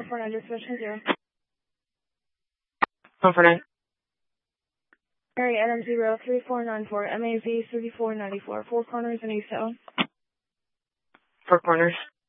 149, dispatch 0. 149. Mary Adam 03494, MAV 3494, 4 corners in East Hill. 4 corners.